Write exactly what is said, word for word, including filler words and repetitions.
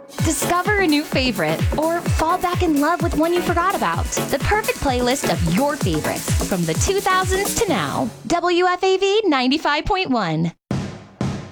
Discover a new favorite or fall back in love with one you forgot about. The perfect playlist of your favorites from the two thousands to now. W F A V ninety-five point one.